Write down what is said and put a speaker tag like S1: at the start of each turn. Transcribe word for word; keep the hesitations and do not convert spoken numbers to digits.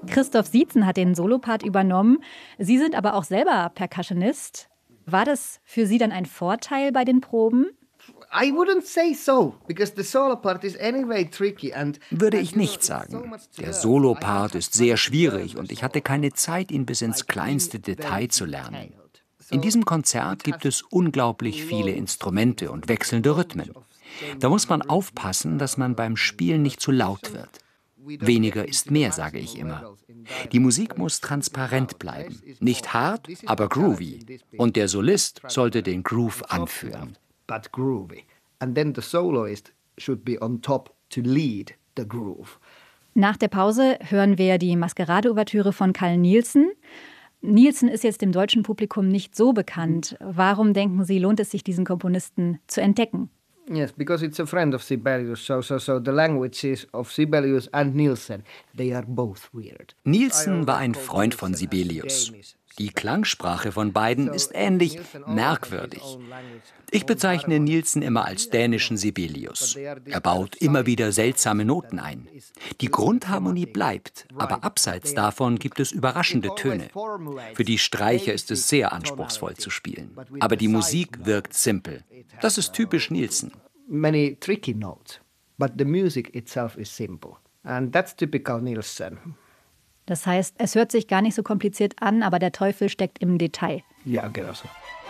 S1: Christoph Sietzen hat den Solopart übernommen. Sie sind aber auch selber Percussionist. War das für Sie dann ein Vorteil bei den Proben?
S2: Würde ich nicht sagen. Der Solopart ist sehr schwierig und ich hatte keine Zeit, ihn bis ins kleinste Detail zu lernen. In diesem Konzert gibt es unglaublich viele Instrumente und wechselnde Rhythmen. Da muss man aufpassen, dass man beim Spielen nicht zu laut wird. Weniger ist mehr, sage ich immer. Die Musik muss transparent bleiben. Nicht hart, aber groovy. Und der Solist sollte den Groove anführen.
S1: Nach der Pause hören wir die Maskerade-Ouvertüre von Carl Nielsen. Nielsen ist jetzt dem deutschen Publikum nicht so bekannt. Warum denken Sie, lohnt es sich, diesen Komponisten zu entdecken?
S3: Yes, because it's a friend of Sibelius. So, so, so the languages of Sibelius and Nielsen, they are both weird.
S2: Nielsen war ein Freund von Sibelius. Die Klangsprache von beiden ist ähnlich merkwürdig. Ich bezeichne Nielsen immer als dänischen Sibelius. Er baut immer wieder seltsame Noten ein. Die Grundharmonie bleibt, aber abseits davon gibt es überraschende Töne. Für die Streicher ist es sehr anspruchsvoll zu spielen. Aber die Musik wirkt simpel. Das ist typisch Nielsen.
S3: Many tricky notes, but the music itself is simple. And that's typical Nielsen.
S1: Das heißt, es hört sich gar nicht so kompliziert an, aber der Teufel steckt im Detail.
S3: Ja, genau so.